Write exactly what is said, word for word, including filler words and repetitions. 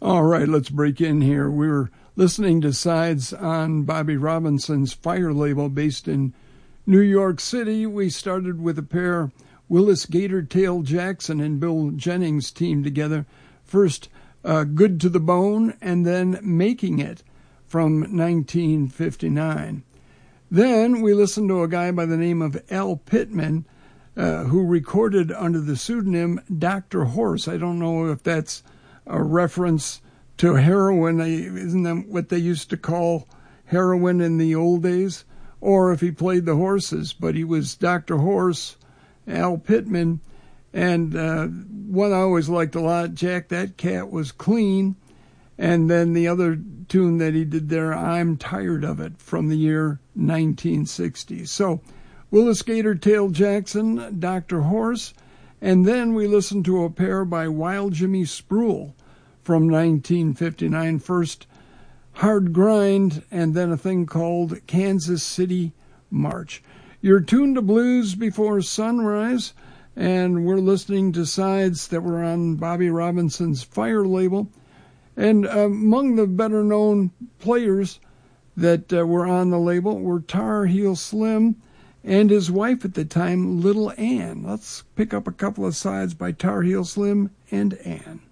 All right, let's break in here. We're listening to sides on Bobby Robinson's Fire label based in New York City. We started with a pair, Willis Gatortail Jackson and Bill Jennings teamed together. First, uh, Good to the Bone, and then Making It from nineteen fifty-nine. Then we listened to a guy by the name of Al Pittman, uh, who recorded under the pseudonym Doctor Horse. I don't know if that's a reference to heroin. Isn't that what they used to call heroin in the old days? Or if he played the horses, but he was Doctor Horse, Al Pittman. And uh, one I always liked a lot, Jack That Cat Was Clean. And then the other tune that he did there, I'm Tired of It, from the year nineteen sixty. So Willis Gatortail Jackson, Doctor Horse, and then we listened to a pair by Wild Jimmy Spruill from nineteen fifty-nine. First, Hard Grind, and then a thing called Kansas City March. You're tuned to Blues Before Sunrise, and we're listening to sides that were on Bobby Robinson's Fire label. And among the better-known players that uh, were on the label were Tar Heel Slim and his wife at the time, Little Ann. Let's pick up a couple of sides by Tar Heel Slim and Ann.